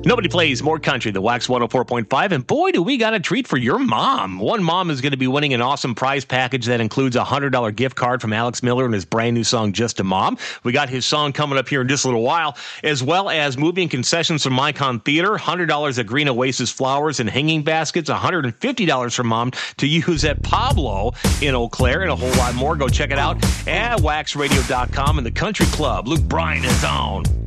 Nobody plays more country than Wax 104.5, and boy, do we got a treat for your mom. One mom is going to be winning an awesome prize package that includes a $100 gift card from Alex Miller and his brand new song, Just a Mom. We got his song coming up here in just a little while, as well as movie and concessions from Icon Theater, $100 at Green Oasis Flowers and hanging baskets, $150 from Mom to use at Pablo in Eau Claire, and a whole lot more. Go check it out at waxradio.com and the Country Club. Luke Bryan is on.